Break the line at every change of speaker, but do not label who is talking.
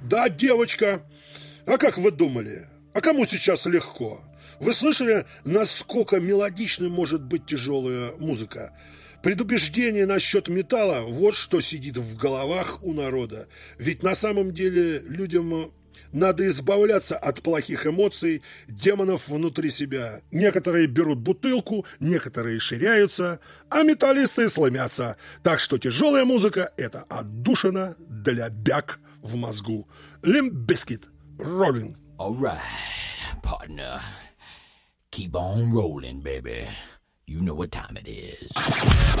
Да, девочка. А как вы думали? А кому сейчас легко? Вы слышали, насколько мелодичной может быть тяжелая музыка? Предубеждение насчет металла – вот что сидит в головах у народа. Ведь на самом деле людям надо избавляться от плохих эмоций, демонов внутри себя. Некоторые берут бутылку, некоторые ширяются, а металлисты сломятся. Так что тяжелая музыка – это отдушина для бяк в мозгу. Limp Bizkit. Rolling.
All right, partner. Keep on rolling, baby. You know what time it is.